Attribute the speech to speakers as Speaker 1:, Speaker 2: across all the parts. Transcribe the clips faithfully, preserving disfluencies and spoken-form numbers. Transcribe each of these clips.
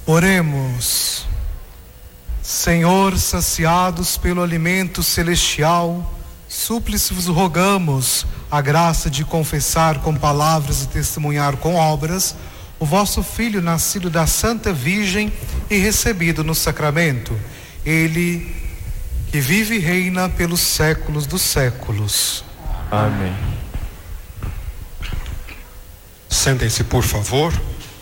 Speaker 1: Oremos. Senhor, saciados pelo alimento celestial, súplice-vos rogamos a graça de confessar com palavras e testemunhar com obras o vosso Filho, nascido da Santa Virgem e recebido no sacramento. Ele que vive e reina pelos séculos dos séculos.
Speaker 2: Amém.
Speaker 3: Sentem-se, por favor.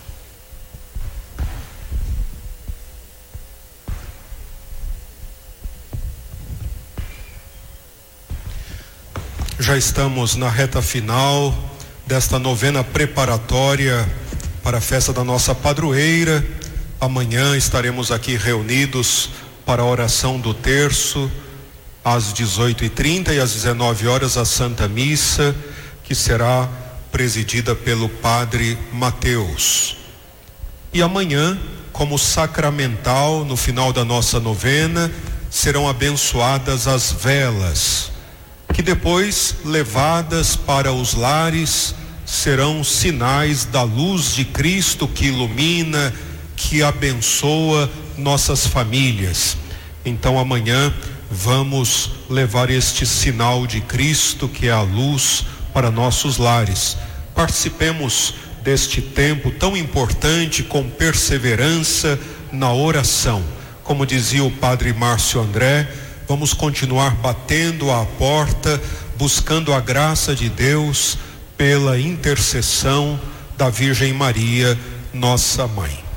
Speaker 3: Já estamos na reta final desta novena preparatória para a festa da nossa padroeira. Amanhã estaremos aqui reunidos para a oração do terço, às dezoito e trinta e às dezenove horas a Santa Missa, que será presidida pelo Padre Mateus. E amanhã, como sacramental, no final da nossa novena, serão abençoadas as velas, que depois, levadas para os lares, serão sinais da luz de Cristo que ilumina, que abençoa nossas famílias. Então amanhã vamos levar este sinal de Cristo, que é a luz, para nossos lares. Participemos deste tempo tão importante com perseverança na oração. Como dizia o Padre Márcio André, vamos continuar batendo à porta, buscando a graça de Deus pela intercessão da Virgem Maria, nossa mãe.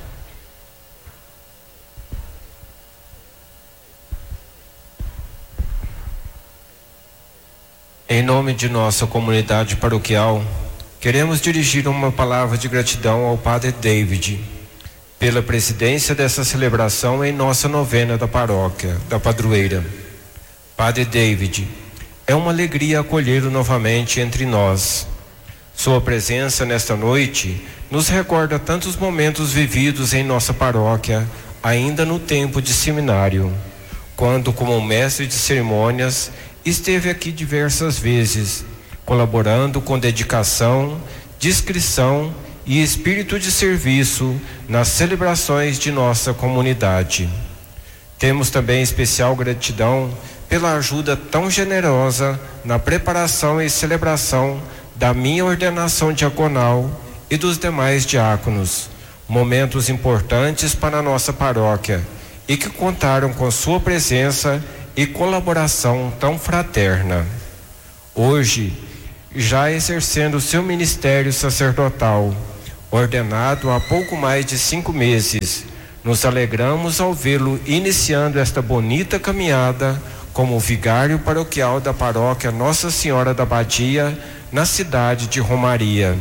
Speaker 2: Em nome de nossa comunidade paroquial, queremos dirigir uma palavra de gratidão ao Padre David pela presidência dessa celebração em nossa novena da paróquia, da padroeira. Padre David, é uma alegria acolhê-lo novamente entre nós. Sua presença nesta noite nos recorda tantos momentos vividos em nossa paróquia, ainda no tempo de seminário, quando, como mestre de cerimônias, esteve aqui diversas vezes, colaborando com dedicação, discrição e espírito de serviço nas celebrações de nossa comunidade. Temos também especial gratidão pela ajuda tão generosa na preparação e celebração da minha ordenação diaconal e dos demais diáconos, momentos importantes para a nossa paróquia e que contaram com sua presença e colaboração tão fraterna. Hoje, já exercendo seu ministério sacerdotal, ordenado há pouco mais de cinco meses, nos alegramos ao vê-lo iniciando esta bonita caminhada como vigário paroquial da paróquia Nossa Senhora da Badia, na cidade de Romaria.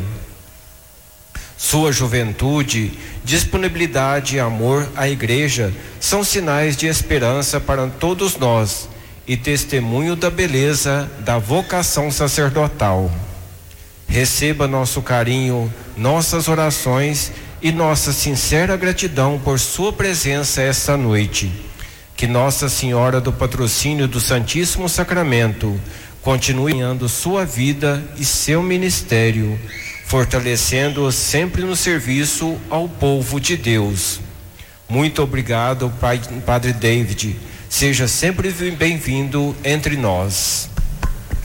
Speaker 2: Sua juventude, disponibilidade e amor à igreja são sinais de esperança para todos nós e testemunho da beleza da vocação sacerdotal. Receba nosso carinho, nossas orações e nossa sincera gratidão por sua presença esta noite. Que Nossa Senhora do Patrocínio do Santíssimo Sacramento continue ganhando sua vida e seu ministério, fortalecendo-o sempre no serviço ao povo de Deus. Muito obrigado, Pai, Padre David. Seja sempre bem-vindo entre nós.